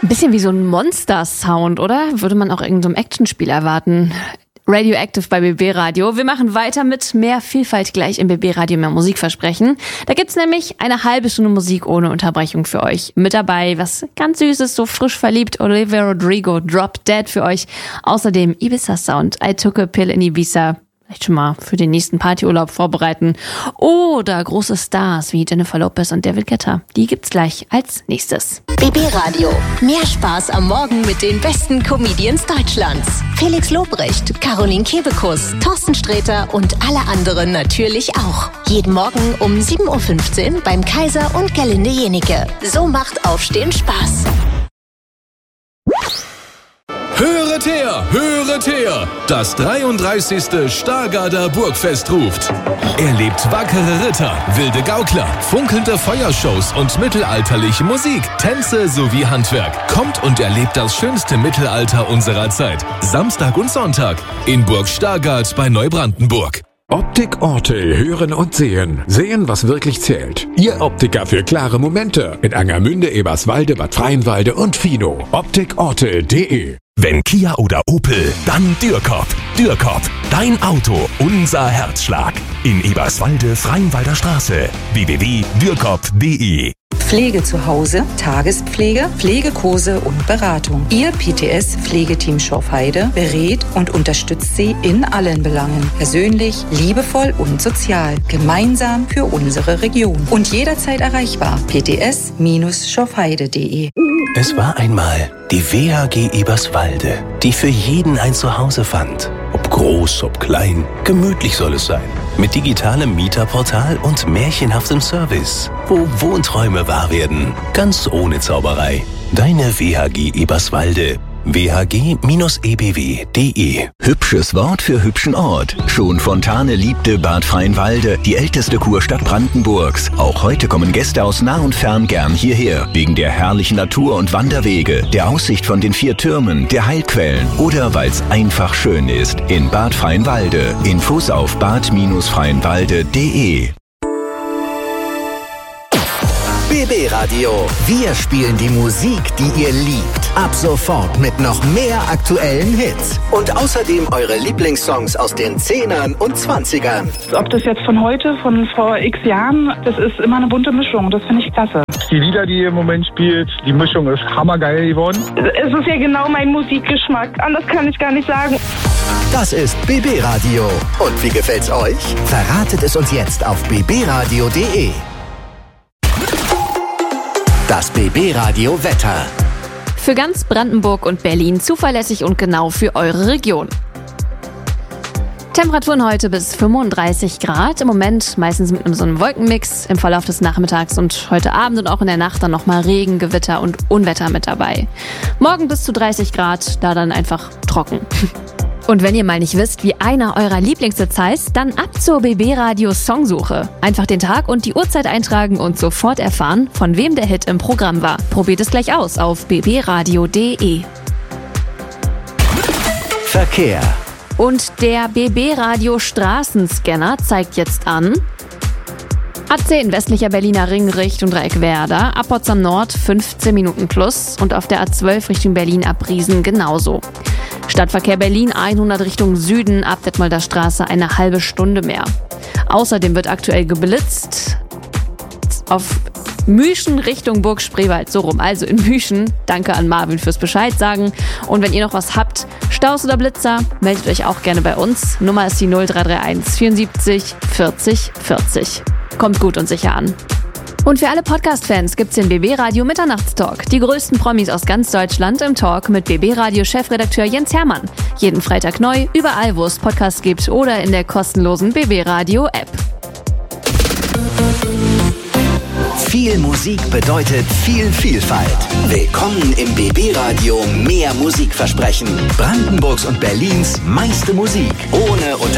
bisschen wie so ein Monster-Sound, oder? Würde man auch irgendein so Actionspiel erwarten. Radioactive bei BB Radio. Wir machen weiter mit mehr Vielfalt gleich im BB Radio, mehr Musikversprechen. Da gibt's nämlich eine halbe Stunde Musik ohne Unterbrechung für euch. Mit dabei was ganz Süßes, so frisch verliebt, Olivia Rodrigo, Drop Dead für euch. Außerdem Ibiza Sound, I Took a Pill in Ibiza. Vielleicht schon mal für den nächsten Partyurlaub vorbereiten. Oder große Stars wie Jennifer Lopez und David Guetta. Die gibt's gleich als nächstes. BB Radio. Mehr Spaß am Morgen mit den besten Comedians Deutschlands. Felix Lobrecht, Caroline Kebekus, Thorsten Sträter und alle anderen natürlich auch. Jeden Morgen um 7.15 Uhr beim Kaiser und Gerlinde Jenike. So macht Aufstehen Spaß. Höret her, höret her! Das 33. Stargarder Burgfest ruft. Erlebt wackere Ritter, wilde Gaukler, funkelnde Feuershows und mittelalterliche Musik, Tänze sowie Handwerk. Kommt und erlebt das schönste Mittelalter unserer Zeit. Samstag und Sonntag in Burg Stargard bei Neubrandenburg. Optik Ortel hören und sehen. Sehen, was wirklich zählt. Ihr Optiker für klare Momente. In Angermünde, Eberswalde, Bad Freienwalde und Fino. optikortel.de. Wenn Kia oder Opel, dann Dürkop. Dürkop, dein Auto, unser Herzschlag. In Eberswalde, Freienwalder Straße. www.dürkop.de. Pflege zu Hause, Tagespflege, Pflegekurse und Beratung. Ihr PTS-Pflegeteam Schorfheide berät und unterstützt Sie in allen Belangen. Persönlich, liebevoll und sozial. Gemeinsam für unsere Region. Und jederzeit erreichbar. pts-schorfheide.de. Es war einmal die WHG Eberswalde, die für jeden ein Zuhause fand. Ob groß, ob klein, gemütlich soll es sein. Mit digitalem Mieterportal und märchenhaftem Service. Wo Wohnträume wahr werden, ganz ohne Zauberei. Deine WHG Eberswalde. whg-ebw.de. Hübsches Wort für hübschen Ort. Schon Fontane liebte Bad Freienwalde, die älteste Kurstadt Brandenburgs. Auch heute kommen Gäste aus nah und fern gern hierher. Wegen der herrlichen Natur und Wanderwege, der Aussicht von den 4 Türmen, der Heilquellen oder weil es einfach schön ist. In Bad Freienwalde. Infos auf bad-freienwalde.de. BB Radio. Wir spielen die Musik, die ihr liebt. Ab sofort mit noch mehr aktuellen Hits. Und außerdem eure Lieblingssongs aus den 10ern und 20ern. Ob das jetzt von heute, von vor x Jahren, das ist immer eine bunte Mischung. Das finde ich klasse. Die Lieder, die ihr im Moment spielt, die Mischung ist hammergeil geworden. Es ist ja genau mein Musikgeschmack. Anders kann ich gar nicht sagen. Das ist BB Radio. Und wie gefällt's euch? Verratet es uns jetzt auf bbradio.de. Das BB Radio Wetter. Für ganz Brandenburg und Berlin zuverlässig und genau für eure Region. Temperaturen heute bis 35 Grad. Im Moment meistens mit einem so einem Wolkenmix. Im Verlauf des Nachmittags und heute Abend und auch in der Nacht dann nochmal Regen, Gewitter und Unwetter mit dabei. Morgen bis zu 30 Grad, da dann einfach trocken. Und wenn ihr mal nicht wisst, wie einer eurer Lieblingshits heißt, dann ab zur BB Radio Songsuche. Einfach den Tag und die Uhrzeit eintragen und sofort erfahren, von wem der Hit im Programm war. Probiert es gleich aus auf bbradio.de. Verkehr. Und der BB Radio Straßenscanner zeigt jetzt an: A10 westlicher Berliner Ring Richtung Dreieck Werder, ab Potsdam Nord 15 Minuten plus und auf der A12 Richtung Berlin ab Riesen genauso. Stadtverkehr Berlin 100 Richtung Süden, ab Detmolder Straße eine halbe Stunde mehr. Außerdem wird aktuell geblitzt auf Müschen Richtung Burg Spreewald, so rum, also in Müschen. Danke an Marvin fürs Bescheid sagen. Und wenn ihr noch was habt, Staus oder Blitzer, meldet euch auch gerne bei uns. Nummer ist die 0331 74 40 40. Kommt gut und sicher an. Und für alle Podcast-Fans gibt's den BB Radio Mitternachtstalk. Die größten Promis aus ganz Deutschland im Talk mit BB Radio Chefredakteur Jens Hermann. Jeden Freitag neu, überall wo es Podcasts gibt oder in der kostenlosen BB Radio App. Viel Musik bedeutet viel Vielfalt. Willkommen im BB Radio Mehr Musikversprechen. Brandenburgs und Berlins meiste Musik. Ohne